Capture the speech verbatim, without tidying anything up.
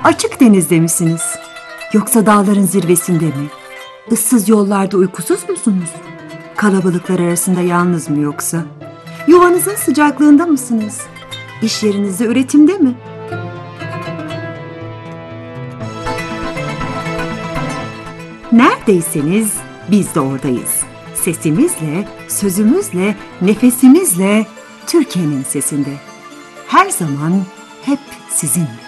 Açık denizde misiniz? Yoksa dağların zirvesinde mi? Issız yollarda uykusuz musunuz? Kalabalıklar arasında yalnız mı yoksa? Yuvanızın sıcaklığında mısınız? İş yerinizde üretimde mi? Neredeyseniz biz de oradayız. Sesimizle, sözümüzle, nefesimizle Türkiye'nin sesinde. Her zaman hep sizinle.